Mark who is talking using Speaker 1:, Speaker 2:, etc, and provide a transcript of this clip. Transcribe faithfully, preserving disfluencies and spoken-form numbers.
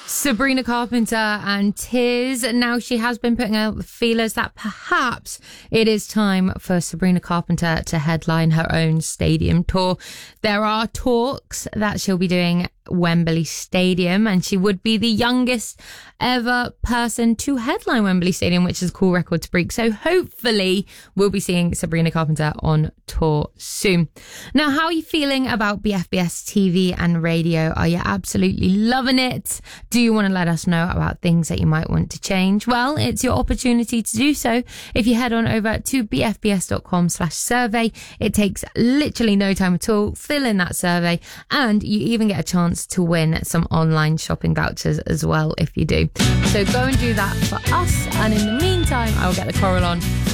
Speaker 1: Sabrina Carpenter and Tears. Now she has been putting out the feelers that perhaps it is time for Sabrina Carpenter to headline her own stadium tour. There are talks that she'll be doing Wembley Stadium, and she would be the youngest ever person to headline Wembley Stadium, which is a cool record to break. So hopefully we'll be seeing Sabrina Carpenter on tour soon. Now, how are you feeling about B F B S T V and radio? Are you absolutely loving it? Do you want to let us know about things that you might want to change? Well, it's your opportunity to do so if you head on over to bfbs.com slash survey. It takes literally no time at all. Fill in that survey, and you even get a chance to win some online shopping vouchers as well if you do. So go and do that for us, and in the meantime, I'll get the choral on